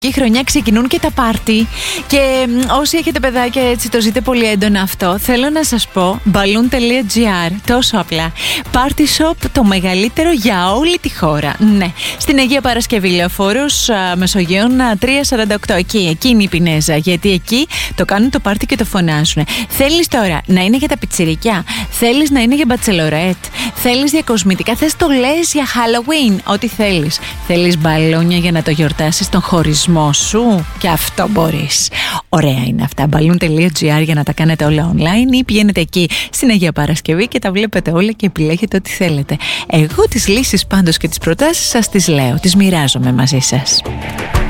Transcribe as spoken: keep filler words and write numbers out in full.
Η χρονιά ξεκινούν και τα πάρτι και όσοι έχετε παιδάκια έτσι το ζείτε πολύ έντονα αυτό, θέλω να σας πω balloon.gr, τόσο απλά. Party Shop, το μεγαλύτερο για όλη τη χώρα. Ναι, στην Αγία Παρασκευή, Λεωφόρος Μεσογείων τριακόσια σαράντα οκτώ. Εκεί, εκεί είναι η Πινέζα, γιατί εκεί το κάνουν το πάρτι και το φωνάζουν. Θέλεις τώρα να είναι για τα πιτσιρικιά, θέλεις να είναι για μπατσελορέτ, θέλεις διακοσμητικά, θες το λες για Halloween, ό,τι θέλεις. Θέλεις μπαλόνια για να το γιορτάσεις τον χωρισμό σου, και αυτό μπορείς. Ωραία είναι αυτά. balloon.gr για να τα κάνετε όλα online, ή πηγαίνετε εκεί στην Αγία Παρασκευή και τα βλέπετε όλα και επιλέγετε ό,τι θέλετε. Εγώ τις λύσεις πάντως και τις προτάσεις σας τις λέω, τις μοιράζομαι μαζί σας.